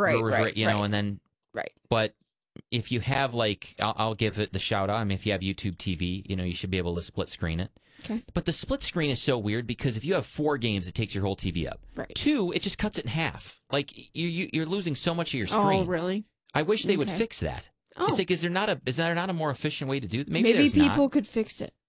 Right. and then Right. But if you have I'll give it the shout out. I mean, if you have YouTube TV, you should be able to split screen it. Okay. But the split screen is so weird because if you have 4 games, it takes your whole TV up. Right. 2, it just cuts it in half. Like you're losing so much of your screen. Oh, really? I wish they would fix that. Oh. It's like, is there not a more efficient way to do it? Maybe people could fix it.